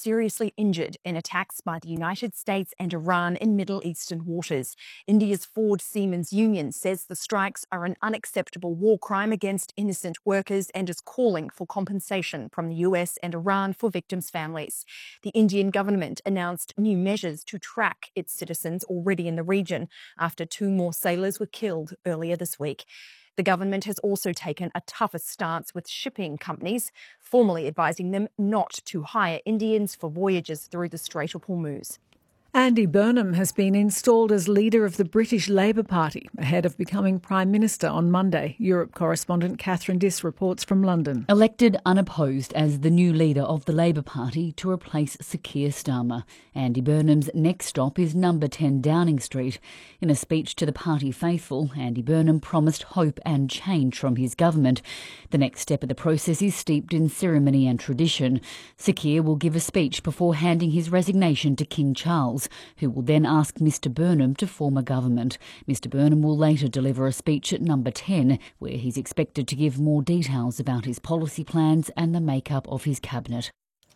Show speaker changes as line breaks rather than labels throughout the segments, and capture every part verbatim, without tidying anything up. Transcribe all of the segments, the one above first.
seriously injured in attacks by the United States and Iran in Middle Eastern waters. India's Ford Siemens Union says the strikes are an unacceptable war crime against innocent workers and is calling for compensation from the U S and Iran for victims' families. The Indian government announced new measures to track its citizens already in the region after two more sailors were killed earlier this week. The government has also taken a tougher stance with shipping companies, formally advising them not to hire Indians for voyages through the Strait of Hormuz.
Andy Burnham has been installed as leader of the British Labour Party ahead of becoming Prime Minister on Monday. Europe correspondent Catherine Diss reports from London.
Elected unopposed as the new leader of the Labour Party to replace Sir Keir Starmer, Andy Burnham's next stop is number ten Downing Street. In a speech to the party faithful, Andy Burnham promised hope and change from his government. The next step of the process is steeped in ceremony and tradition. Sir Keir will give a speech before handing his resignation to King Charles, who will then ask Mr Burnham to form a government. Mr Burnham will later deliver a speech at number ten, where he's expected to give more details about his policy plans and the makeup of his cabinet.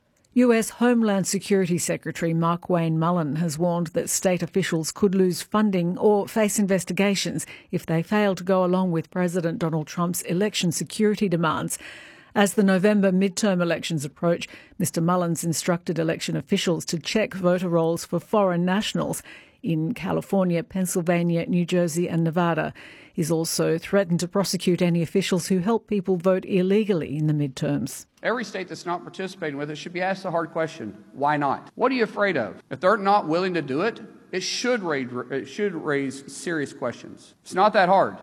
U S Homeland Security Secretary Markwayne Mullin has warned that state officials could lose funding or face investigations if they fail to go along with President Donald Trump's election security demands. As the November midterm elections approach, Mr Mullin's instructed election officials to check voter rolls for foreign nationals in California, Pennsylvania, New Jersey and Nevada. He's also threatened to prosecute any officials who help people vote illegally in the midterms.
Every state that's not participating with it should be asked the hard question, why not? What are you afraid of? If they're not willing to do it, it should raise, it should raise serious questions. It's not that hard.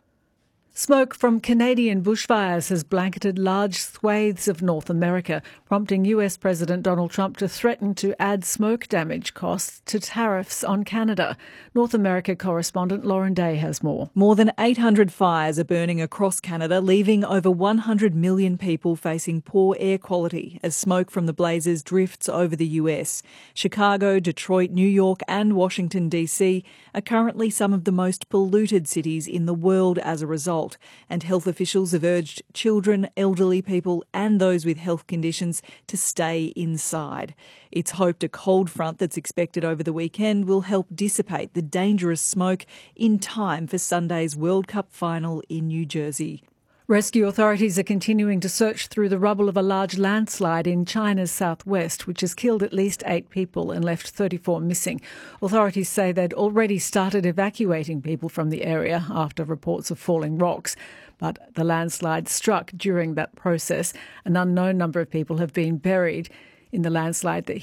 Smoke from Canadian bushfires has blanketed large swathes of North America, prompting U S President Donald Trump to threaten to add smoke damage costs to tariffs on Canada. North America correspondent Lauren Day has more.
More than eight hundred fires are burning across Canada, leaving over one hundred million people facing poor air quality as smoke from the blazes drifts over the U S. Chicago, Detroit, New York and Washington D C are currently some of the most polluted cities in the world as a result. And health officials have urged children, elderly people and those with health conditions to stay inside. It's hoped a cold front that's expected over the weekend will help dissipate the dangerous smoke in time for Sunday's World Cup final in New Jersey.
Rescue authorities are continuing to search through the rubble of a large landslide in China's southwest, which has killed at least eight people and left thirty-four missing. Authorities say they'd already started evacuating people from the area after reports of falling rocks. But the landslide struck during that process. An unknown number of people have been buried in the landslide that